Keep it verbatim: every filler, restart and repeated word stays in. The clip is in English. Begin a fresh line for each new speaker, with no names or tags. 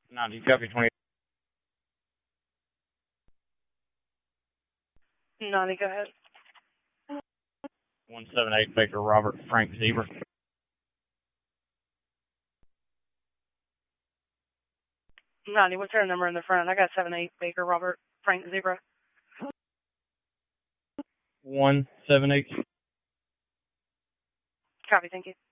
ninety, copy twenty.
ninety, go ahead.
one seven eight Baker Robert Frank Zebra.
ninety, what's her number in the front? I got seven eight Baker Robert Frank Zebra.
one seven eight.
Copy, thank you.